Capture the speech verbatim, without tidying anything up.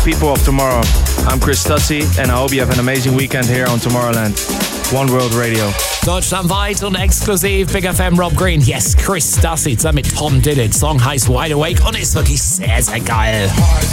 people of tomorrow. I'm Chris Stutzi and I hope you have an amazing weekend here on Tomorrowland. One World Radio. Deutschlandweit und exklusiv Big F M Rob Green. Yes, Chris Stutzi zusammen mit Tom Didit. Song heißt Wide Awake und ist wirklich sehr, sehr geil.